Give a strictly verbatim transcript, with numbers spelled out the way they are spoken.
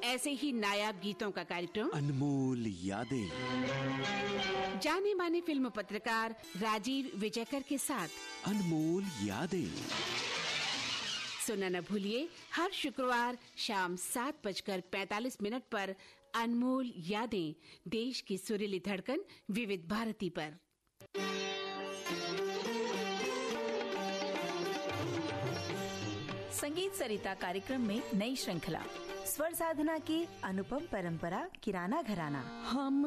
ऐसे ही नायाब गीतों का कार्यक्रम अनमोल यादें, जाने माने फिल्म पत्रकार राजीव विजयकर के साथ अनमोल यादें सुनना न भूलिए हर शुक्रवार शाम सात बजकर पैतालीस मिनट पर अनमोल यादें, देश की सुरीली धड़कन विविध भारती पर। संगीत सरिता कार्यक्रम में नई श्रृंखला, स्वर साधना की अनुपम परंपरा, किराना घराना। हम